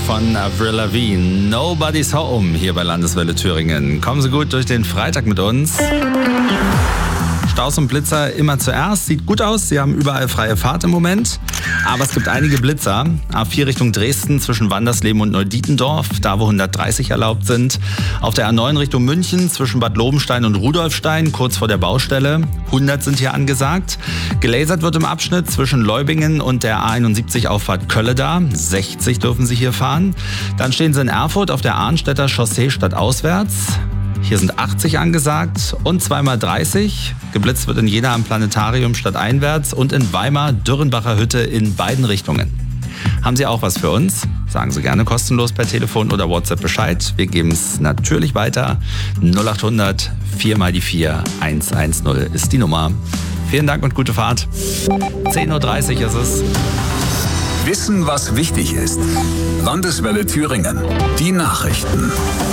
von Avril Lavigne. Nobody's Home hier bei Landeswelle Thüringen. Kommen Sie gut durch den Freitag mit uns. Staus und Blitzer immer zuerst. Sieht gut aus, Sie haben überall freie Fahrt im Moment. Aber es gibt einige Blitzer. A4 Richtung Dresden zwischen Wandersleben und Neudietendorf, da wo 130 erlaubt sind. Auf der A9 Richtung München zwischen Bad Lobenstein und Rudolfstein, kurz vor der Baustelle. 100 sind hier angesagt. Gelasert wird im Abschnitt zwischen Leubingen und der A71 Auffahrt Kölleda. 60 dürfen Sie hier fahren. Dann stehen Sie in Erfurt auf der Arnstädter Chaussee stadtauswärts. Hier sind 80 angesagt und 2x30. Geblitzt wird in Jena am Planetarium stadteinwärts und in Weimar Dürrenbacher Hütte in beiden Richtungen. Haben Sie auch was für uns? Sagen Sie gerne kostenlos per Telefon oder WhatsApp Bescheid. Wir geben es natürlich weiter. 0800 4x4 110 ist die Nummer. Vielen Dank und gute Fahrt. 10.30 Uhr ist es. Wissen, was wichtig ist. Landeswelle Thüringen. Die Nachrichten.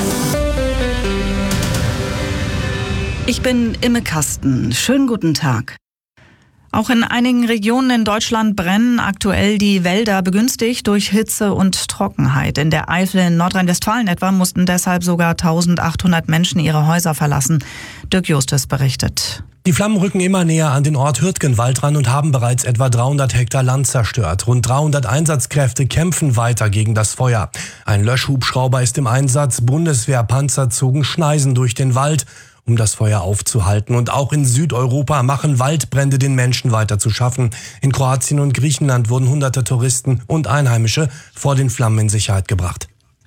Ich bin Imme Kasten. Schönen guten Tag. Auch in einigen Regionen in Deutschland brennen aktuell die Wälder, begünstigt durch Hitze und Trockenheit. In der Eifel in Nordrhein-Westfalen etwa mussten deshalb sogar 1800 Menschen ihre Häuser verlassen. Dirk Justus berichtet. Die Flammen rücken immer näher an den Ort Hürtgenwald ran und haben bereits etwa 300 Hektar Land zerstört. Rund 300 Einsatzkräfte kämpfen weiter gegen das Feuer. Ein Löschhubschrauber ist im Einsatz, Bundeswehrpanzer zogen Schneisen durch den Wald, um das Feuer aufzuhalten. Und auch in Südeuropa machen Waldbrände den Menschen weiter zu schaffen. In Kroatien und Griechenland wurden hunderte Touristen und Einheimische vor den Flammen in Sicherheit gebracht.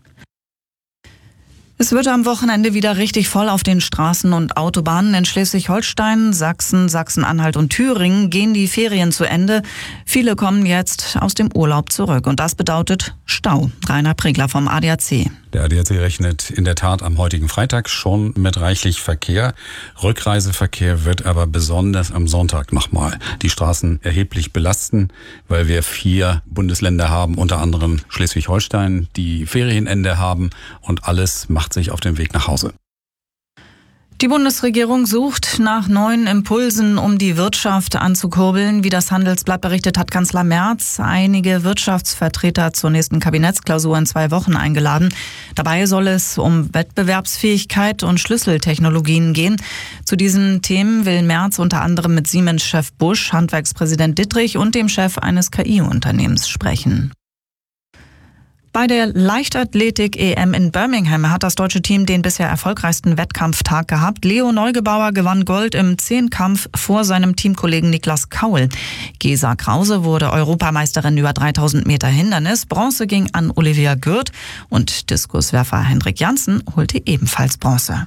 Es wird am Wochenende wieder richtig voll auf den Straßen und Autobahnen. In Schleswig-Holstein, Sachsen, Sachsen-Anhalt und Thüringen gehen die Ferien zu Ende. Viele kommen jetzt aus dem Urlaub zurück und das bedeutet Stau. Rainer Pregler vom ADAC. Der ADAC rechnet in der Tat am heutigen Freitag schon mit reichlich Verkehr. Rückreiseverkehr wird aber besonders am Sonntag nochmal die Straßen erheblich belasten, weil wir 4 Bundesländer haben, unter anderem Schleswig-Holstein, die Ferienende haben und alles macht sich auf den Weg nach Hause. Die Bundesregierung sucht nach neuen Impulsen, um die Wirtschaft anzukurbeln. Wie das Handelsblatt berichtet, hat Kanzler Merz einige Wirtschaftsvertreter zur nächsten Kabinettsklausur in 2 Wochen eingeladen. Dabei soll es um Wettbewerbsfähigkeit und Schlüsseltechnologien gehen. Zu diesen Themen will Merz unter anderem mit Siemens-Chef Busch, Handwerkspräsident Dittrich und dem Chef eines KI-Unternehmens sprechen. Bei der Leichtathletik-EM in Birmingham hat das deutsche Team den bisher erfolgreichsten Wettkampftag gehabt. Leo Neugebauer gewann Gold im Zehnkampf vor seinem Teamkollegen Niklas Kaul. Gesa Krause wurde Europameisterin über 3000 Meter Hindernis. Bronze ging an Olivia Gürt und Diskuswerfer Hendrik Janssen holte ebenfalls Bronze.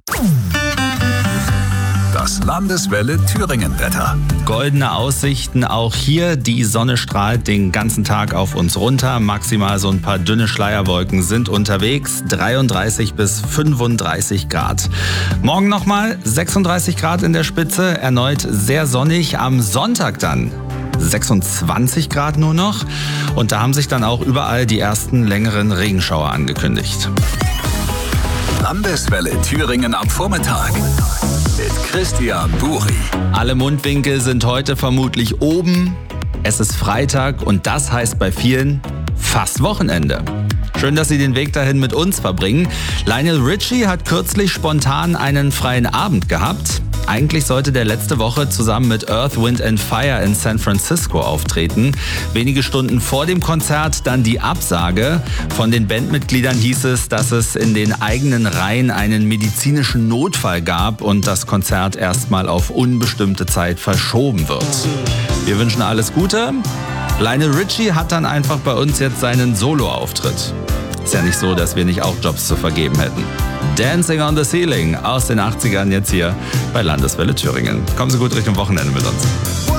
Das Landeswelle Thüringen-Wetter. Goldene Aussichten auch hier. Die Sonne strahlt den ganzen Tag auf uns runter. Maximal so ein paar dünne Schleierwolken sind unterwegs. 33 bis 35 Grad. Morgen nochmal 36 Grad in der Spitze. Erneut sehr sonnig. Am Sonntag dann 26 Grad nur noch. Und da haben sich dann auch überall die ersten längeren Regenschauer angekündigt. Landeswelle Thüringen am Vormittag. Mit Christian Buri. Alle Mundwinkel sind heute vermutlich oben. Es ist Freitag und das heißt bei vielen fast Wochenende. Schön, dass Sie den Weg dahin mit uns verbringen. Lionel Richie hat kürzlich spontan einen freien Abend gehabt. Eigentlich sollte der letzte Woche zusammen mit Earth, Wind and Fire in San Francisco auftreten. Wenige Stunden vor dem Konzert dann die Absage. Von den Bandmitgliedern hieß es, dass es in den eigenen Reihen einen medizinischen Notfall gab und das Konzert erstmal auf unbestimmte Zeit verschoben wird. Wir wünschen alles Gute. Lionel Richie hat dann einfach bei uns jetzt seinen Solo-Auftritt. Ist ja nicht so, dass wir nicht auch Jobs zu vergeben hätten. Dancing on the Ceiling aus den 80ern jetzt hier bei Landeswelle Thüringen. Kommen Sie gut Richtung Wochenende mit uns.